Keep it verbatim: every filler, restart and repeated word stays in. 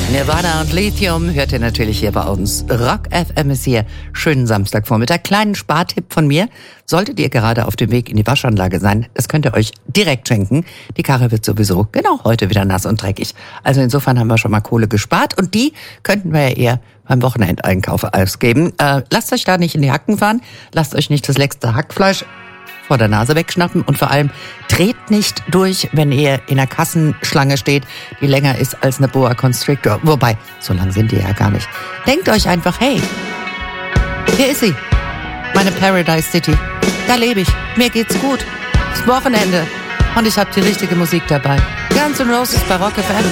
Nirvana und Lithium hört ihr natürlich hier bei uns. Rock F M ist hier. Schönen Samstagvormittag. Kleinen Spartipp von mir. Solltet ihr gerade auf dem Weg in die Waschanlage sein, das könnt ihr euch direkt schenken. Die Karre wird sowieso genau heute wieder nass und dreckig. Also insofern haben wir schon mal Kohle gespart und die könnten wir ja eher beim Wochenendeinkauf ausgeben. Äh, lasst euch da nicht in die Hacken fahren. Lasst euch nicht das letzte Hackfleisch vor der Nase wegschnappen und vor allem dreht nicht durch, wenn ihr in der Kassenschlange steht, die länger ist als eine Boa Constrictor. Wobei, so lang sind die ja gar nicht. Denkt euch einfach, hey, hier ist sie, meine Paradise City. Da lebe ich, mir geht's gut. Es ist Wochenende und ich habe die richtige Musik dabei. Guns N' Roses bei Rock F M.